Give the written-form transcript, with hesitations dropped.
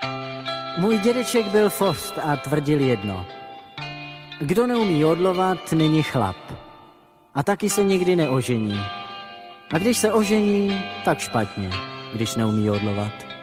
Můj dědeček byl Fost a tvrdil jedno. Kdo neumí jodlovat, není chlap. A taky se nikdy neožení. A když se ožení, tak špatně, když neumí jodlovat.